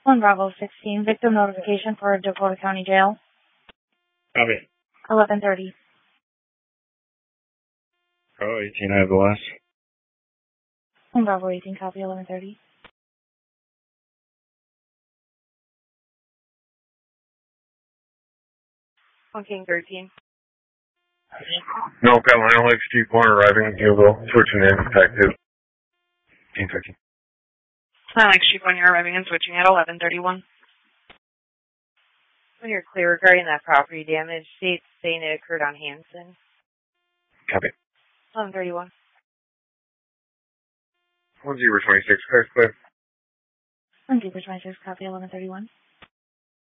1 Bravo 16, victim notification for Dakota County Jail. Copy. 11:30. Oh, 18, I have the last. 1 Bravo 18, copy 11:30. King 13. No, Carolina Lakes G corner arriving in Hillville, switching in, detective. King 13. Alex Chief, when you're arriving and switching at 11:31. When you're clear regarding that property damage, state's saying it occurred on Hanson. Copy. 11:31. 1026, clear. 1 26, copy 11:31.